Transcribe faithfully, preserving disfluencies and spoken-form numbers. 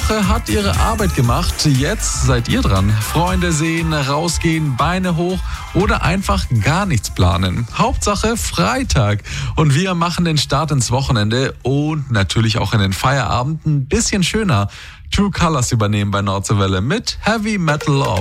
Woche hat ihre Arbeit gemacht. Jetzt seid ihr dran. Freunde sehen, rausgehen, Beine hoch oder einfach gar nichts planen. Hauptsache Freitag. Und wir machen den Start ins Wochenende und natürlich auch in den Feierabend ein bisschen schöner. True Colors übernehmen bei Nordseewelle mit Heavy Metal Love.